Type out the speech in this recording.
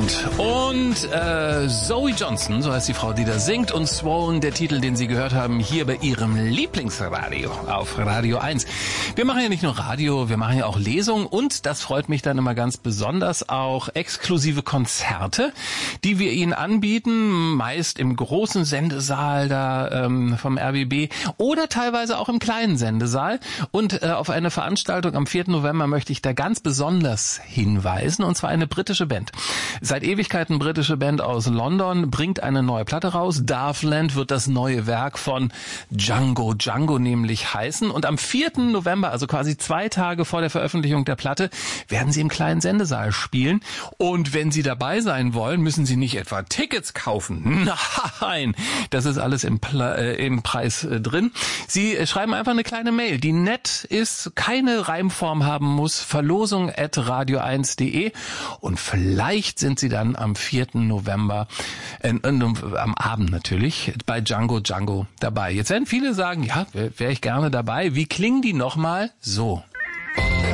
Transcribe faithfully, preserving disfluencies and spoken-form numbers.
Abend. Und äh, Zoe Johnson, so heißt die Frau, die da singt, und Swollen, der Titel, den Sie gehört haben, hier bei Ihrem Lieblingsradio auf Radio eins. Wir machen ja nicht nur Radio, wir machen ja auch Lesungen und, das freut mich dann immer ganz besonders, auch exklusive Konzerte, die wir Ihnen anbieten, meist im großen Sendesaal da ähm, vom R B B oder teilweise auch im kleinen Sendesaal. Und äh, auf eine Veranstaltung am vierten November möchte ich da ganz besonders hinweisen, und zwar eine britische Band. Seit Ewigkeiten britische Band aus London, bringt eine neue Platte raus. Darfland wird das neue Werk von Django Django nämlich heißen. Und am vierten November, also quasi zwei Tage vor der Veröffentlichung der Platte, werden sie im kleinen Sendesaal spielen. Und wenn Sie dabei sein wollen, müssen Sie nicht etwa Tickets kaufen. Nein, das ist alles im, Pla- äh, im Preis äh, drin. Sie äh, schreiben einfach eine kleine Mail, die nett ist, keine Reimform haben muss, verlosung at radio eins punkt de, und vielleicht sind Sie dann am vierten November, äh, äh, am Abend natürlich, bei Django Django dabei. Jetzt werden viele sagen, ja, wäre wär ich gerne dabei. Wie klingen die nochmal? So.